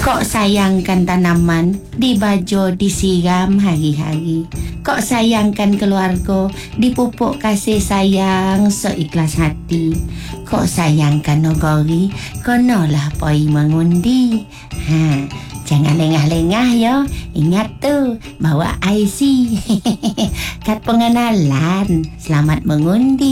Kok sayangkan tanaman, dibajo disiram hari-hari. Kok sayangkan keluarga, dipupuk kasih sayang seikhlas hati. Kok sayangkan nogori, konolah poi mengundi. Jangan lengah-lengah yo. Ingat tuh, bawa IC. Kad pengenalan. Selamat mengundi.